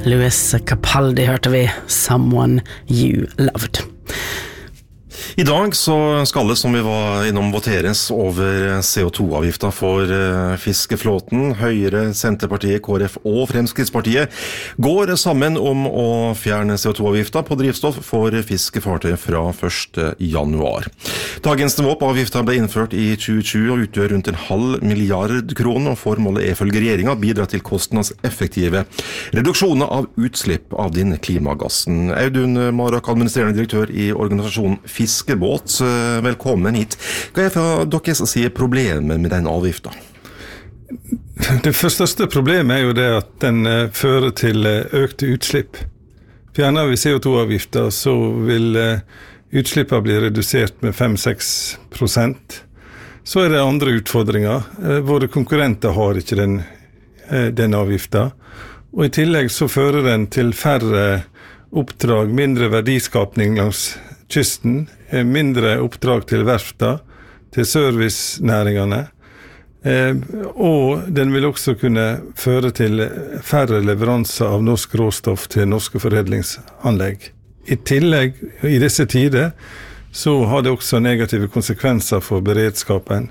Louis Capaldi hørte vi Someone You Loved. I dag så skal det, som vi var innom, voteres over CO2-avgifta for fiskeflåten. Høyre, Senterpartiet, KrF og Fremskrittspartiet går sammen om å fjerne CO2-avgifta på drivstoff for fiskefartøy fra 1. januar. Dagens nivå på avgifta ble innført i 2020 og utgjør rundt 0,5 milliard kroner, og formålet følge regjeringa bidra til kostnadseffektive reduksjoner av utslipp av denne klimagassen. Audun Marok, administrerende direktør i organisasjonen Fiskebåt, velkommen hit. Hva fra deres side problemet med den avgifta? Det største problemet jo det at den fører til økte utslipp. Fjerner vi CO2-avgifter, så vil utslippene bli redusert med 5-6%. Så det andre utfordringer. Våre konkurrenter har ikke den avgifta. Og i tillegg så fører den til færre oppdrag, mindre verdiskapning langs kysten, mindre oppdrag til verfta, til servicenæringene, og den vil også kunne føre til færre leveranser av norsk råstoff til norske foredlingsanlegg. I tillegg, i disse tider, så har det også negative konsekvenser for beredskapen.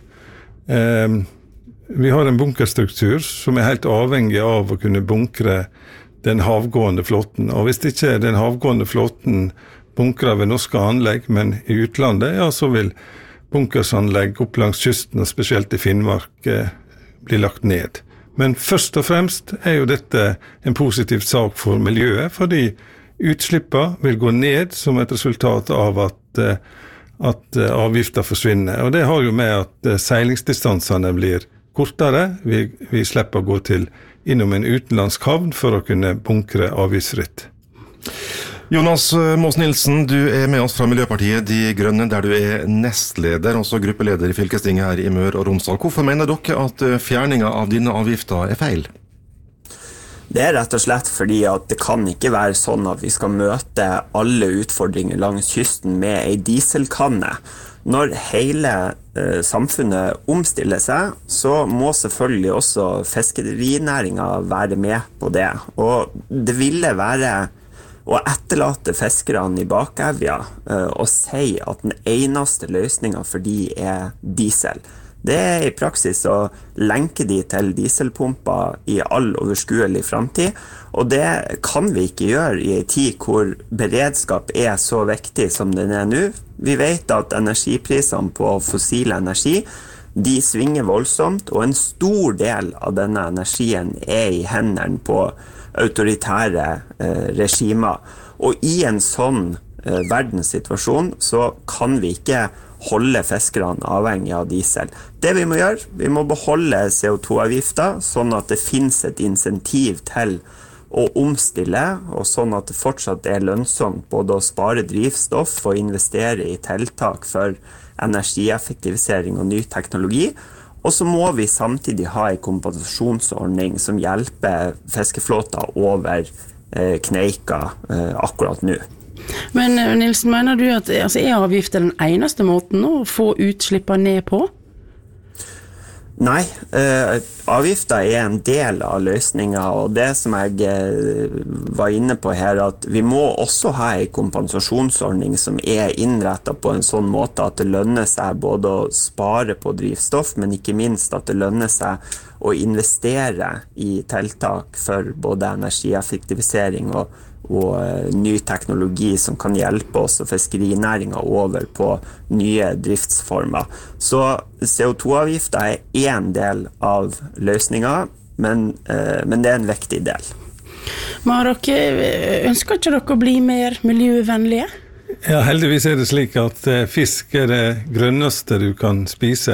Vi har en bunkerstruktur som helt avhengig av å kunne bunkre den havgående flåten, og hvis ikke den havgående flåten bunkrer ved norske anlegg, men i utlandet, ja, så vil bunkersanlegg opp langs kysten, og spesielt i Finnmark, bli lagt ned. Men først og fremst jo dette en positiv sak for miljøet, fordi utslippene vil gå ned som et resultat av at avgifter forsvinner. Og det har jo med at seilingsdistansene blir kortere. Vi slipper å gå innom en utenlandsk havn for å kunne bunkre avgiftsfritt. Jonas Mås-Nilsen, du med oss fra Miljøpartiet De Grønne, der du nestleder, også gruppeleder i fylkestinget her i Møre og Romsdal. Hvorfor mener dere at fjerningen av dine avgifter feil? Det rett og slett fordi at det kan ikke være sånn at vi skal møte alle utfordringer langs kysten med en dieselkanne. Når hele samfunnet omstiller seg, så må selvfølgelig også fiskerinæringen være med på det. Og det ville være å etterlate fiskerne i bakevja og si at den eneste løsningen for de diesel. Det i praksis å lenke de til dieselpumper i all overskuelig fremtid, og det kan vi ikke gjøre i en tid hvor beredskap så viktig som den nå. Vi vet at energiprisene på fossil energi, de svinger voldsomt, og en stor del av denne energien i hendene på autoritære regimer. Og i en sånn verdenssituasjon så kan vi ikke holde fiskerne avhengig av diesel. Det vi må gjøre, vi må beholde CO2-avgifter, sånn at det finnes et insentiv til å omstille, og sånn at det fortsatt lønnsomt både å spare drivstoff og investere i tiltak for energieffektivisering og ny teknologi. Og så må vi samtidig ha en kompensasjonsordning som hjelper fiskeflåter over kneika akkurat nå. Men Nilsen, mener du at avgifter den eneste måten å få utslippene ned på? Nei, avgifter en del av løsningen, og det som jeg var inne på her, at vi må også ha en kompensasjonsordning som innrettet på en sånn måte at det lønner seg både å spare på drivstoff, men ikke minst at det lønner seg å investere i tiltak for både energieffektivisering og ny teknologi som kan hjelpe oss og fiskerinæringen over på nye driftsformer. Så CO2-avgifter en del av løsningen, men det en viktig del. Marok, ønsker ikke dere å bli mer miljøvennlige? Ja, heldigvis det slik at fisk det grønneste du kan spise.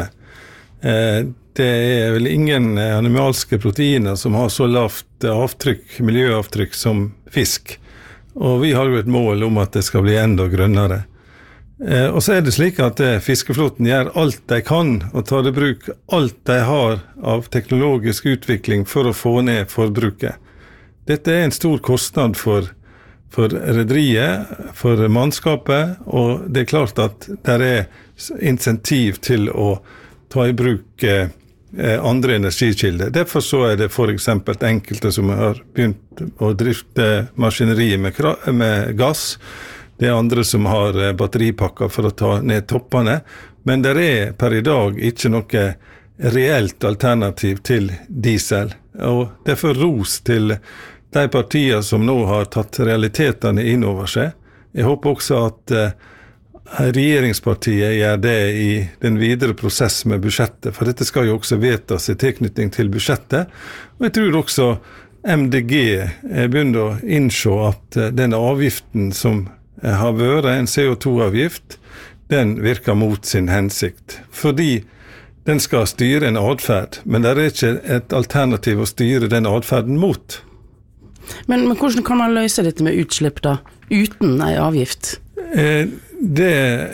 Det vel ingen animalske proteiner som har så lavt miljøavtrykk som fisk. Og vi har jo et mål om at det skal bli enda grønnere. Og så det slik at fiskeflåten gjør alt de kan, og tar i bruk alt de har av teknologisk utvikling for å få ned forbruket. Dette en stor kostnad for rederiet, for mannskapet, og det klart at det insentiv til å ta i bruk andre energikilder. Derfor så det for eksempel enkelte som har begynt å drifte maskineriet med gass. Det andre som har batteripakker for å ta ned toppene. Men det per i dag ikke noe reelt alternativ til diesel. Og derfor ros til de partier som nå har tatt realitetene inn over seg. Jeg håper også at regjeringspartiet gjør det i den videre prosess med budsjettet, for dette skal jo også vedtas i tilknytning til budsjettet. Og jeg tror også MDG begynner å innse at den avgiften som har vært en CO2-avgift, den virker mot sin hensikt. Fordi den skal styre en adferd, men det ikke et alternativ å styre den adferden mot. Men hvordan kan man løse dette med utslipp da, uten en avgift? Det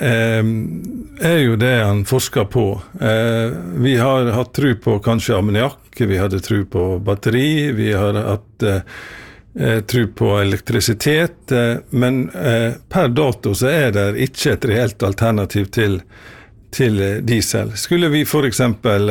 jo det han forsker på. Vi har hatt tro på kanskje ammoniakk, vi hadde tro på batteri, vi har hatt tro på elektrisitet, men per dato så det ikke et reelt alternativ til diesel. Skulle vi for eksempel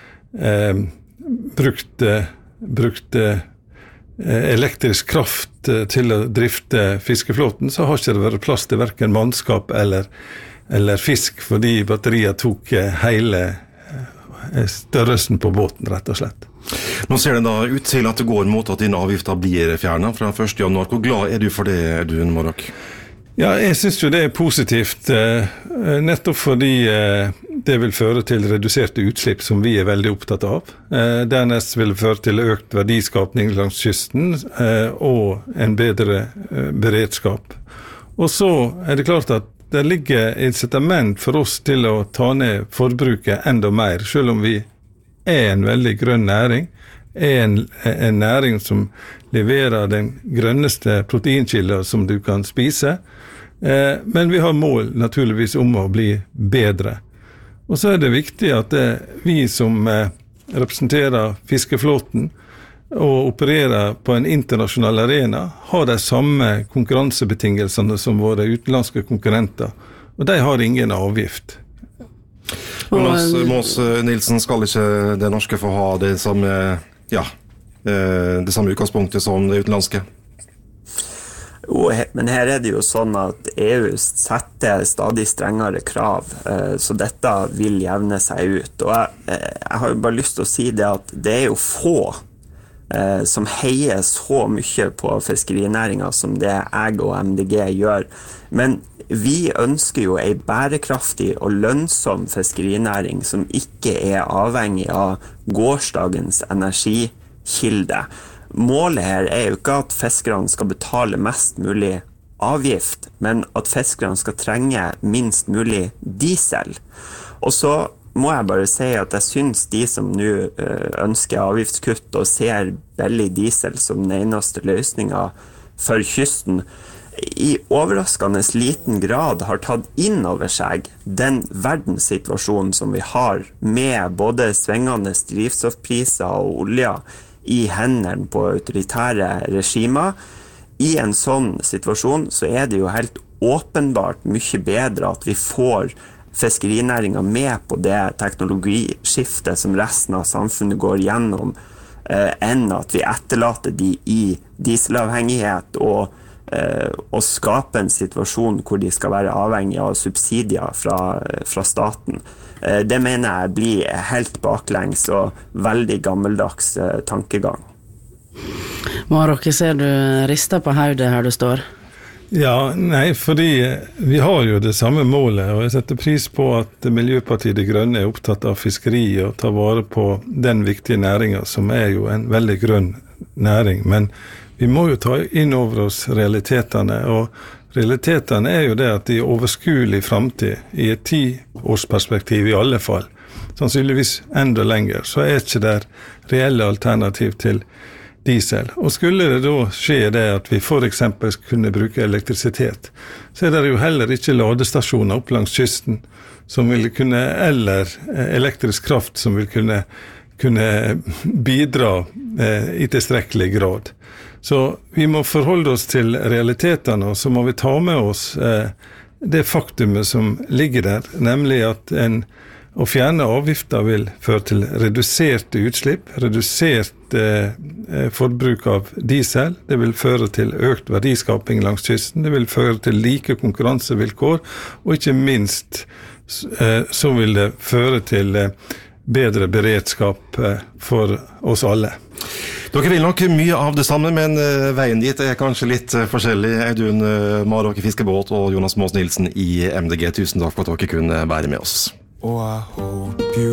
brukt elektrisk kraft til å drifte fiskeflåten, så har ikke det vært plass til hverken mannskap eller fisk, fordi batterier tok hele størrelsen på båten, rett og slett. Nå ser det da ut til at det går mot at dine avgifter blir fjernet fra 1. januar. Hvor glad du for det, Edun Morok? Ja, jeg synes jo det positivt, nettopp fordi det vil føre til reduserte utslipp som vi veldig opptatt av. Dernest vil det føre til økt verdiskapning langs kysten og en bedre beredskap. Og så det klart at det ligger incitament for oss til å ta ned forbruket enda mer, selv om vi en veldig grønn næring, en næring som leverer den grønneste proteinkilden som du kan spise, men vi har mål naturligvis om å bli bedre. Og så det viktig at vi som representerer fiskeflåten og opererer på en internasjonal arena har de samme konkurransebetingelsene som våre utenlandske konkurrenter, og de har ingen avgift. Mås Nilsen, skal ikke det norske få ha det samme, det samme utgangspunktet som det utenlandske? Jo, men her det jo sånn at EU setter stadig strengere krav, så dette vil jevne seg ut. Og jeg har jo bare lyst til å si det at det jo få som heier så mye på fiskerinæringen som det jeg og MDG gjør. Men vi ønsker jo en bærekraftig og lønnsom fiskerinæring som ikke avhengig av gårsdagens energikilde. Målet her jo ikke at fiskerne skal betale mest mulig avgift, men at fiskerne skal trenge minst mulig diesel. Og så må jeg bare si at jeg synes de som nå ønsker avgiftskutt og ser billig diesel som den eneste løsningen for kysten, i overraskende liten grad har tatt inn over seg den verdenssituasjonen som vi har med både svingende drivstoffpriser og olje i hendene på autoritære regimer. I en sånn situasjon så det jo helt åpenbart mye bedre at vi får fiskerinæringen med på det teknologiskiftet som resten av samfunnet går gjennom, enn at vi etterlater de i dieselavhengighet og skape en situasjon hvor de skal være avhengig av subsidier fra staten. Det mener jeg blir helt baklengs og veldig gammeldags tankegang. Morok, ser du rister på hodet her du står? Ja, nei, fordi vi har jo det samme målet, og jeg setter pris på at Miljøpartiet De Grønne opptatt av fiskeri og tar vare på den viktige næringen, som jo en veldig grønn næring. Men vi må jo ta inn over oss realitetene, og realitetene jo det at i overskuelig fremtid, i et 10-årsperspektiv i alle fall, sannsynligvis enda lenger, så ikke det reelle alternativ til diesel. Og skulle det da skje det at vi for eksempel kunne bruke elektrisitet, så det jo heller ikke ladestasjoner opp langs kysten som vil kunne, eller elektrisk kraft som vil kunne bidra i tilstrekkelig grad. Så vi må forholde oss til realitetene, og så må vi ta med oss det faktumet som ligger der, nemlig at en Å fjerne avgifter vil føre til reduserte utslipp, redusert forbruk av diesel, det vil føre til økt verdiskaping langs kysten, det vil føre til like konkurransevilkår, og ikke minst så vil det føre til bedre beredskap for oss alle. Dere vil nok mye av det samme, men veien dit kanskje litt forskjellig. Audun Maråker Fiskebåt og Jonas Maas Nilsen i MDG, tusen takk for at dere kunne være med oss.